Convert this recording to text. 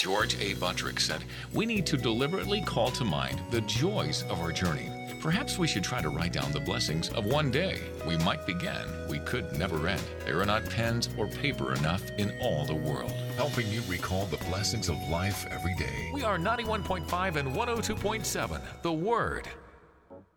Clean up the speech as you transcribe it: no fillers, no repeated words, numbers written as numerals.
George A. Buttrick said, "We need to deliberately call to mind the joys of our journey. Perhaps we should try to write down the blessings of one day. We might begin, we could never end. There are not pens or paper enough in all the world." Helping you recall the blessings of life every day. We are 91.5 and 102.7, The Word.